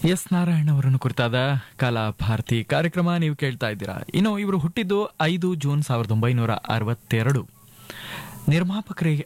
S Narayan ಅವರನ್ನು ಕುರಿತಾದ ಕಲಾ ಭಾರತಿ ಕಾರ್ಯಕ್ರಮ ನೀವು ಕೇಳ್ತಾ ಇದ್ದೀರಾ. ಇನ್ನು ಇವರು ಹುಟ್ಟಿದ್ದು 5 ಜೂನ್ 1962. ನಿರ್ಮಾಪಕರಿಗೆ